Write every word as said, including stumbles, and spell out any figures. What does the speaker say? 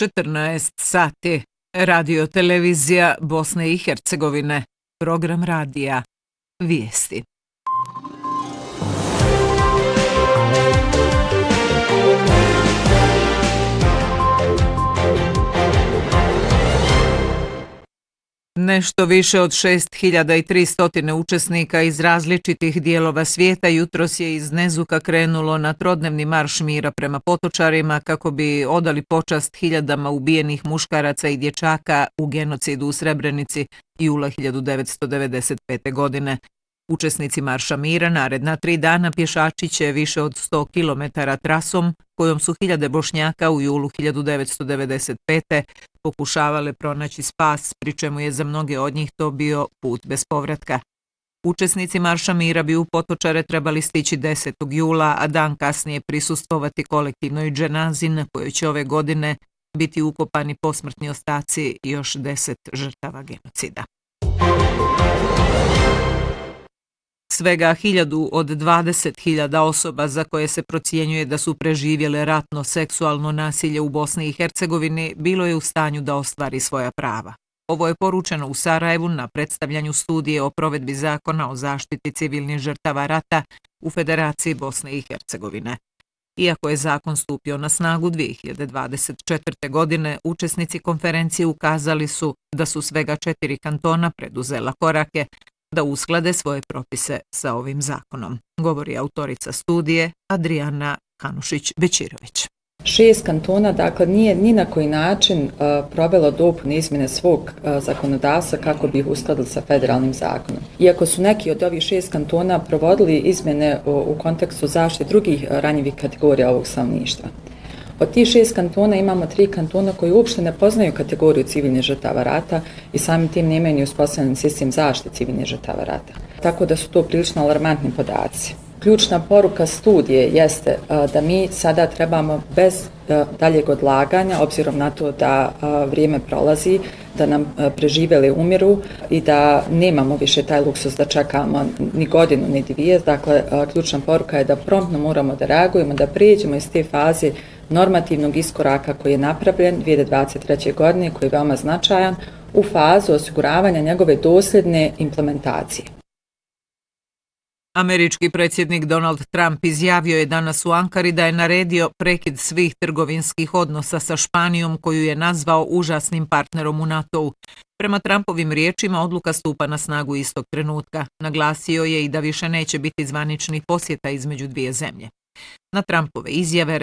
četrnaest sati. Radio televizija Bosne i Hercegovine. Program radija. Vijesti. Nešto više od šest hiljada tristo učesnika iz različitih dijelova svijeta jutros je iz Nezuka krenulo na trodnevni marš mira prema Potočarima kako bi odali počast hiljadama ubijenih muškaraca i dječaka u genocidu u Srebrenici jula hiljadu devetsto devedeset pete. godine. Učesnici marša mira naredna tri dana pješači će više od sto kilometara trasom kojom su hiljade Bošnjaka u julu hiljadu devetsto devedeset pete. pokušavale pronaći spas, pri čemu je za mnoge od njih to bio put bez povratka. Učesnici marša mira bi u Potočare trebali stići desetog jula, a dan kasnije prisustvovati kolektivnoj dženazi na kojoj će ove godine biti ukopani posmrtni ostaci još deset žrtava genocida. Svega hiljadu od dvadeset hiljada osoba za koje se procjenjuje da su preživjele ratno seksualno nasilje u Bosni i Hercegovini bilo je u stanju da ostvari svoja prava. Ovo je poručeno u Sarajevu na predstavljanju studije o provedbi zakona o zaštiti civilnih žrtava rata u Federaciji Bosne i Hercegovine. Iako je zakon stupio na snagu dvije hiljade dvadeset četvrte. godine, učesnici konferencije ukazali su da su svega četiri kantona preduzela korake da usklade svoje propise sa ovim zakonom, govori autorica studije Adriana Kanušić-Bečirović. Šest kantona, dakle, nije ni na koji način uh, provelo dopune izmjene svog uh, zakonodavstva kako bi ih uskladili sa federalnim zakonom. Iako su neki od ovih šest kantona provodili izmjene u, u kontekstu zaštite drugih uh, ranjivih kategorija ovog stanovništva. Od tih šest kantona imamo tri kantona koji uopšte ne poznaju kategoriju civilnih žrtava rata i samim tim nemaju ni uspostavljen sistem zaštite civilnih žrtava rata. Tako da su to prilično alarmantni podaci. Ključna poruka studije jeste da mi sada trebamo bez daljeg odlaganja, obzirom na to da vrijeme prolazi, da nam preživjeli umiru i da nemamo više taj luksus da čekamo ni godinu ni dvije. Dakle, ključna poruka je da promptno moramo da reagujemo, da prijeđemo iz te faze normativnog iskoraka koji je napravljen dvije hiljade dvadeset treće. godine, koji je veoma značajan, u fazu osiguravanja njegove dosljedne implementacije. Američki predsjednik Donald Trump izjavio je danas u Ankari da je naredio prekid svih trgovinskih odnosa sa Španijom koju je nazvao užasnim partnerom u NATO-u. Prema Trumpovim riječima odluka stupa na snagu istog trenutka. Naglasio je i da više neće biti zvaničnih posjeta između dvije zemlje. Na Trumpove izjave